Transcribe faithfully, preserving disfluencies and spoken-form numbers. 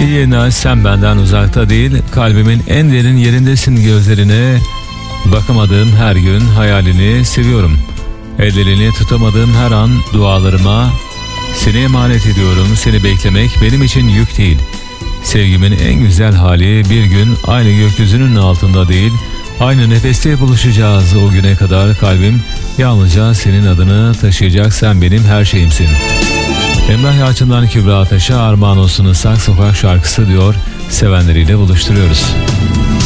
İyi Naz, sen benden uzakta değil, kalbimin en derin yerindesin. Gözlerine bakamadığım her gün hayalini seviyorum. Ellerini tutamadığım her an dualarıma seni emanet ediyorum. Seni beklemek benim için yük değil. Sevgimin en güzel hali bir gün aynı gökyüzünün altında değil, aynı nefeste buluşacağız. O güne kadar kalbim yalnızca senin adını taşıyacak. Sen benim her şeyimsin. Emrah Yalçın'dan Kübra Ataş'a armağan olsun. Islak Sokak şarkısı diyor, sevenleriyle buluşturuyoruz.